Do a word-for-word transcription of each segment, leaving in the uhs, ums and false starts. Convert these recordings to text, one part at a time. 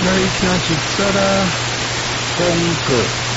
来听一则啦，广告。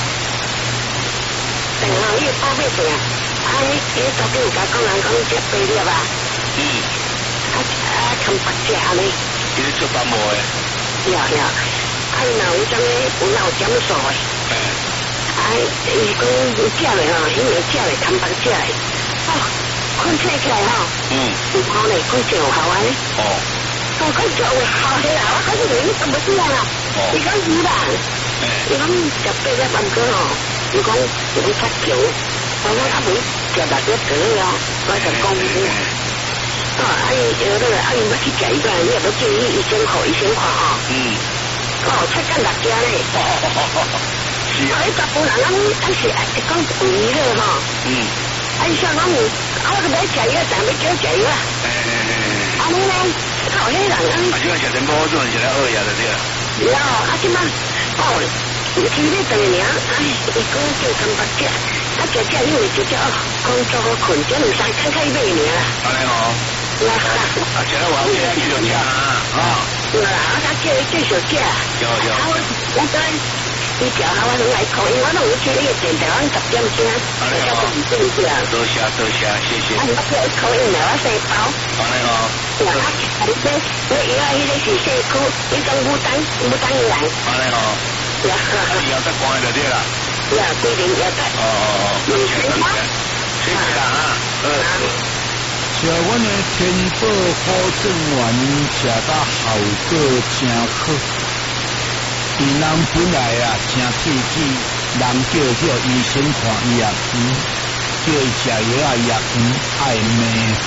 等下你宝贝子啊，啊你你昨天甲讲人讲你食白粒啊？ 嗯。 啊啊，看白食安尼。 伊咧做感冒诶。 有有，啊伊若有种诶有脑减数诶。 嗯。 啊，伊讲有食咧吼，伊有食咧看白食咧。哦，困醒起来吼。 嗯。 唔好咧，困就好安尼。 哦。 我讲就好嘿啦，我讲你你怎么这样啊？你讲有啦。你讲食白粒饭哥吼，你讲你讲较强，我讲阿妹食六粒得了，我就讲你。啊，阿姨有那个阿姨要去食一个，你也不建议医生看医生看吼。嗯。哦，才干六只咧。哦哦哦哦。是啊。哎，大部分人咱咱是爱讲有医好吼。嗯。啊，伊像讲有，啊我都要食药，但要叫食药啊。诶诶诶。啊你呢？靠迄人啊。啊，即个食点补做人食了二药就对啦。有，啊即摆哦，你听你等名，哎，伊讲叫干白食，啊食食因为就叫哦，工作好困，这两三看看伊买名啦。安尼哦。啊，啊，食了我有继续食啊，啊。对啊，啊，他叫伊继续食。有有。啊，我我知。你调下我拢来考，因为我拢有听你个电台，我十点钟，我叫做唔正常。多谢多谢，谢谢。啊，我叫伊考，因为我细胞。安尼哦。啊，你这我以后迄个是社区，你讲牡丹牡丹人。安尼哦。啊，以后再关就对啦。对啊，规定要得。哦哦哦。谢谢谢谢啦啊。嗯。 食阮的天宝好正丸，食到效果真好。伊人本来啊，真铁齿，人叫叫医生看伊也唔，叫伊食药啊也唔爱命。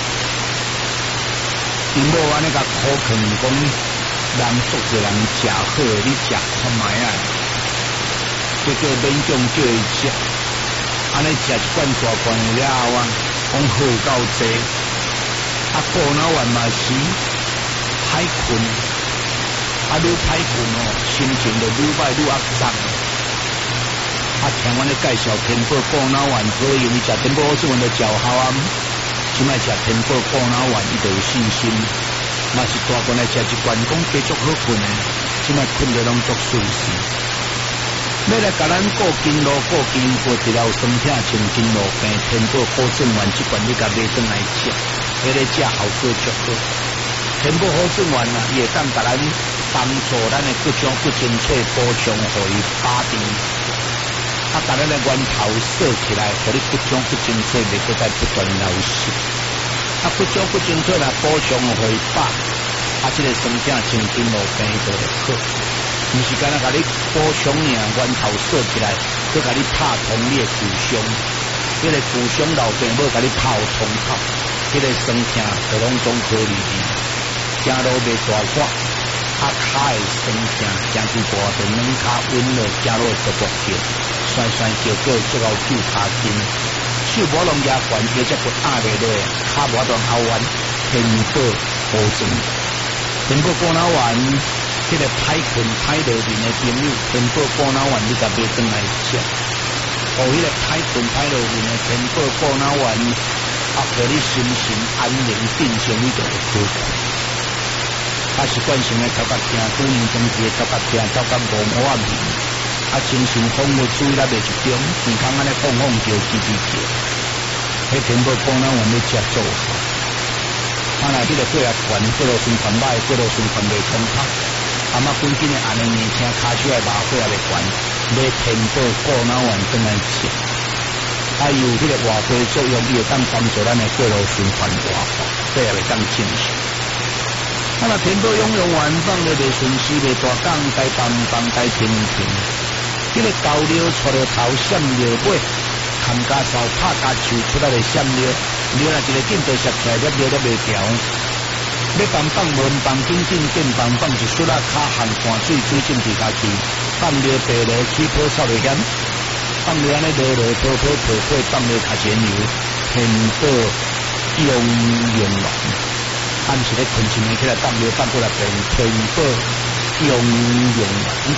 因某安尼甲苦劝讲，人足个人食好，你食看卖啊。结果勉强叫伊食，安尼食一罐大罐了后啊，讲好够济，啊补脑丸嘛是歹困。啊，愈歹困哦，心情就愈歹愈压胀。啊，听阮咧介绍天宝补脑丸好用，伊食天宝好正丸就照效啊。即摆食天宝补脑丸，伊就有信心。嘛是大罐来食一罐，讲继续好困诶。即摆困着拢足舒适。要来甲咱顾筋络、顾筋骨、治疗酸痛、清筋络病，天宝补正丸即罐你甲买转来食，迄个食效果足好。天宝好正丸啊，伊会当甲咱帮助咱的各种不精粹补充，互伊打定，啊，把咱的源头锁起来，互你各种不精粹袂搁再不断流失。啊，各种不精粹来补充互伊把，啊，这个酸痛、清筋络病就会好。毋是干那甲你补充尔，源头锁起来，搁甲你拍通你的骨伤，迄、那个骨伤老病要甲你泡通泡，迄、那个酸痛就拢总可离离，走路袂大汗。啊，脚会酸痛，行去大便软脚稳了，走路会直直叫，酸酸叫叫足够救脚筋。手无拢压悬，或者骨压袂落，脚无当后弯，天宝保证。天宝补脑丸，迄、那个歹困歹落眠的朋友，天宝补脑丸你甲买转来食。哦，迄、那个歹困歹落眠的天宝补脑丸，啊，互你心情安宁定静，你就会好困。啊，习惯性的头壳痛，古年中期的头壳痛，头壳无我面，啊，精神恍惚，注意力袂集中，健康安尼晃晃叫，叽叽叫，迄天宝补脑丸要食做好。啊，若迄个血压悬，血路循环歹，血路循环袂通透，啊嘛本身的安尼年轻骹手的麻血压会悬，买天宝补脑丸转来食，啊有迄个活血作用，伊会当帮助咱的血路循环活化，血压会当正常。啊！那天宝永永远放咧袂顺时袂大港，该放放该停停。迄、那个高粱出了头，闪了尾，含家扫拍家树出来的闪了，了若一个劲就拾起来，了了了袂调。要放放无放，紧紧紧放放一束啊，脚含汗水水进地下去，放了白了起泡扫袂险，放了安尼落落泡泡泡泡，放了卡钱油，天宝永永远。暗时咧困醒起来，放了放过来变天宝永永远。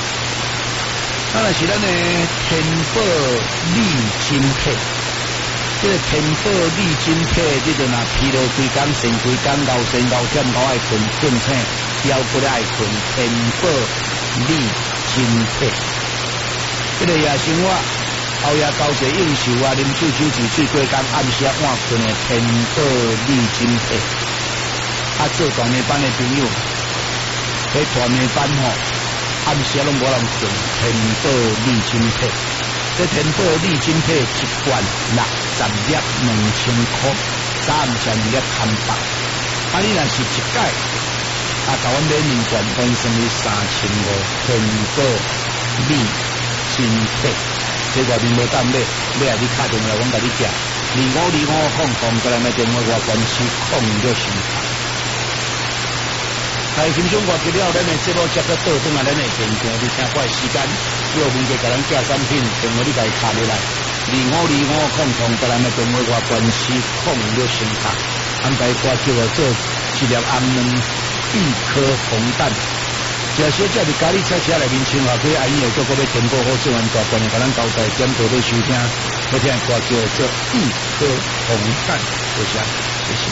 啊，若是咱的天宝利金片， 这个天宝利金体，这个若疲劳规工、神规工、熬神熬忝、熬爱困、困醒、腰骨爱困，天宝利金体。这个夜生活后夜交际应酬啊，啉酒酒醉醉过工，暗时晚困的天宝利金体。啊，做大夜班的朋友，喺大夜班吼，暗时拢无人困，天宝利金体。这天宝利金体一罐六十粒两千块，早暗时两粒看白。啊，你若是一解，啊，甲阮买两罐，换算你三千五。天宝利金体，这外面无当买，买啊你打电话来，阮甲你寄。二五二五空空，过来买电话外关系空了心态。来欣赏我记了，咱的节目接到倒转来，咱的现场你听我的时间，有分给甲咱寄产品，电话你家己卡落来，二五二五空空，过来买电话外关系空了心态，安排我叫我做一粒安嫩一颗红蛋。食小食伫咖喱车车内面生活，可以安逸个，各位天宝好做完大半年，甲咱交代点多咧收听，要听歌叫做一颗红蛋，谢谢，谢谢。